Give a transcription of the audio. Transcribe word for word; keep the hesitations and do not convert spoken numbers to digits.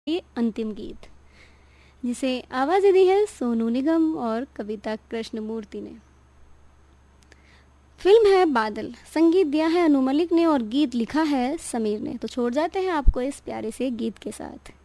ये अंतिम गीत, जिसे आवाज़ें दी है सोनू निगम और कविता कृष्णमूर्ति ने। फिल्म है बादल, संगीत दिया है अनु मलिक ने और गीत लिखा है समीर ने। तो छोड़ जाते हैं आपको इस प्यारे से गीत के साथ।